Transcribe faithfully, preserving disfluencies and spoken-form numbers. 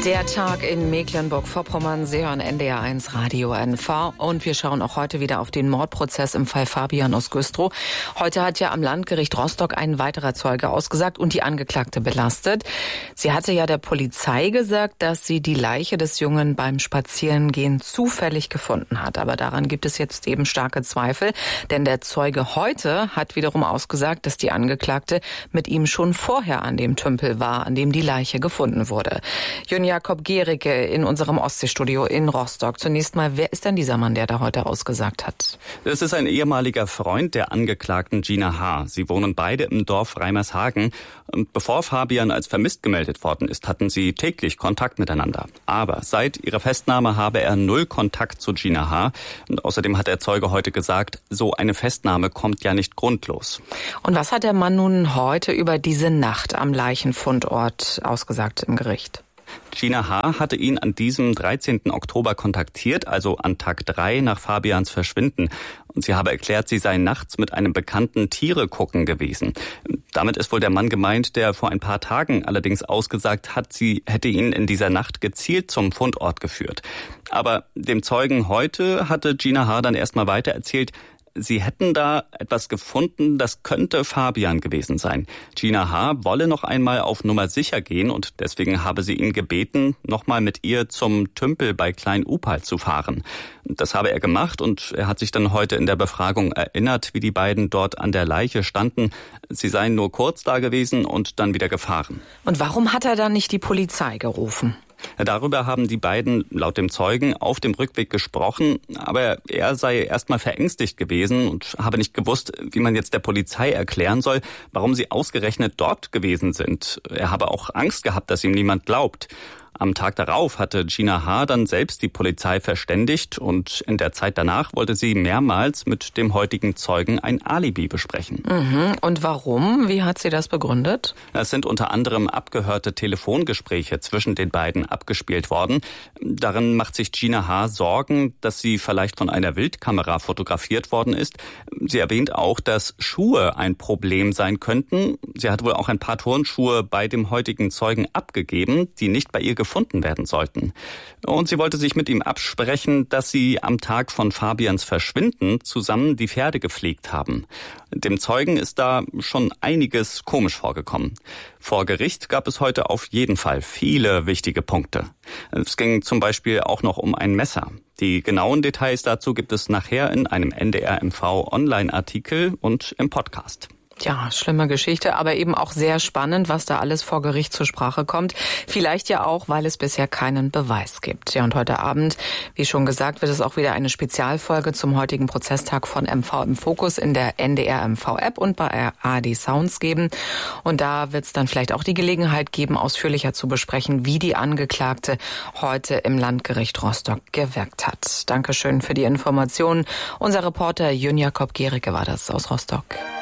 Der Tag in Mecklenburg-Vorpommern. Sie hören N D R eins Radio N V und wir schauen auch heute wieder auf den Mordprozess im Fall Fabian aus Güstrow. Heute hat ja am Landgericht Rostock ein weiterer Zeuge ausgesagt und die Angeklagte belastet. Sie hatte ja der Polizei gesagt, dass sie die Leiche des Jungen beim Spazierengehen zufällig gefunden hat. Aber daran gibt es jetzt eben starke Zweifel, denn der Zeuge heute hat wiederum ausgesagt, dass die Angeklagte mit ihm schon vorher an dem Tümpel war, an dem die Leiche gefunden wurde. Jun Jakob Gericke in unserem Ostseestudio in Rostock. Zunächst mal, wer ist denn dieser Mann, der da heute ausgesagt hat? Es ist ein ehemaliger Freund der Angeklagten Gina H. Sie wohnen beide im Dorf Reimershagen. Und bevor Fabian als vermisst gemeldet worden ist, hatten sie täglich Kontakt miteinander. Aber seit ihrer Festnahme habe er null Kontakt zu Gina H. Und außerdem hat der Zeuge heute gesagt, so eine Festnahme kommt ja nicht grundlos. Und was hat der Mann nun heute über diese Nacht am Leichenfundort ausgesagt im Gericht? Gina H. hatte ihn an diesem dreizehnten Oktober kontaktiert, also an Tag drei nach Fabians Verschwinden. Und sie habe erklärt, sie sei nachts mit einem Bekannten Tiere gucken gewesen. Damit ist wohl der Mann gemeint, der vor ein paar Tagen allerdings ausgesagt hat, sie hätte ihn in dieser Nacht gezielt zum Fundort geführt. Aber dem Zeugen heute hatte Gina H. dann erstmal weiter erzählt, sie hätten da etwas gefunden, das könnte Fabian gewesen sein. Gina H. wolle noch einmal auf Nummer sicher gehen und deswegen habe sie ihn gebeten, nochmal mit ihr zum Tümpel bei Klein-Upal zu fahren. Das habe er gemacht und er hat sich dann heute in der Befragung erinnert, wie die beiden dort an der Leiche standen. Sie seien nur kurz da gewesen und dann wieder gefahren. Und warum hat er dann nicht die Polizei gerufen? Darüber haben die beiden laut dem Zeugen auf dem Rückweg gesprochen, aber er sei erstmal verängstigt gewesen und habe nicht gewusst, wie man jetzt der Polizei erklären soll, warum sie ausgerechnet dort gewesen sind. Er habe auch Angst gehabt, dass ihm niemand glaubt. Am Tag darauf hatte Gina H. dann selbst die Polizei verständigt und in der Zeit danach wollte sie mehrmals mit dem heutigen Zeugen ein Alibi besprechen. Mhm. Und warum? Wie hat sie das begründet? Es sind unter anderem abgehörte Telefongespräche zwischen den beiden abgespielt worden. Darin macht sich Gina H. Sorgen, dass sie vielleicht von einer Wildkamera fotografiert worden ist. Sie erwähnt auch, dass Schuhe ein Problem sein könnten. Sie hat wohl auch ein paar Turnschuhe bei dem heutigen Zeugen abgegeben, die nicht bei ihr gefunden werden sollten. Und sie wollte sich mit ihm absprechen, dass sie am Tag von Fabians Verschwinden zusammen die Pferde gepflegt haben. Dem Zeugen ist da schon einiges komisch vorgekommen. Vor Gericht gab es heute auf jeden Fall viele wichtige Punkte. Es ging zum Beispiel auch noch um ein Messer. Die genauen Details dazu gibt es nachher in einem N D R M V Online-Artikel und im Podcast. Ja, schlimme Geschichte, aber eben auch sehr spannend, was da alles vor Gericht zur Sprache kommt. Vielleicht ja auch, weil es bisher keinen Beweis gibt. Ja, und heute Abend, wie schon gesagt, wird es auch wieder eine Spezialfolge zum heutigen Prozesstag von M V im Fokus in der N D R M V-App und bei A R D Sounds geben. Und da wird es dann vielleicht auch die Gelegenheit geben, ausführlicher zu besprechen, wie die Angeklagte heute im Landgericht Rostock gewirkt hat. Dankeschön für die Informationen. Unser Reporter Jun Jakob Gericke war das aus Rostock.